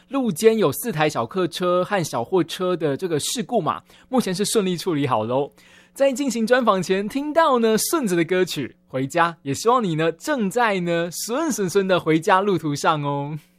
路肩有4台小客车和小货车的这个事故嘛，目前是顺利处理好咯。在进行专访前听到呢顺子的歌曲回家，也希望你呢正在呢顺顺的回家路途上哦。